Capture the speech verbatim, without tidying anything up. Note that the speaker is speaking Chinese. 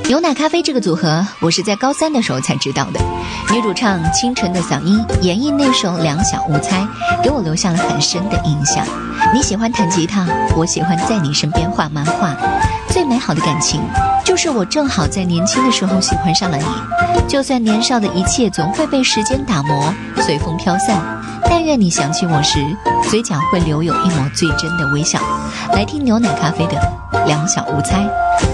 牛奶咖啡这个组合，我是在高三的时候才知道的。女主唱清纯的嗓音演绎那首《两小无猜》，给我留下了很深的印象。你喜欢弹吉他，我喜欢在你身边画漫画。最美好的感情，就是我正好在年轻的时候喜欢上了你。就算年少的一切总会被时间打磨，随风飘散，但愿你想起我时，嘴角会留有一抹最真的微笑。来听牛奶咖啡的《两小无猜》。